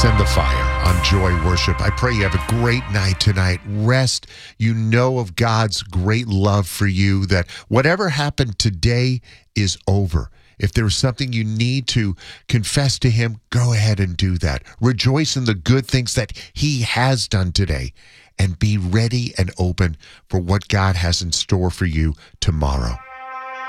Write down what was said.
Send the fire on Joy Worship. I pray you have a great night tonight. Rest. You know of God's great love for you, that whatever happened today is over. If there is something you need to confess to him, go ahead and do that. Rejoice in the good things that he has done today, and be ready and open for what God has in store for you tomorrow.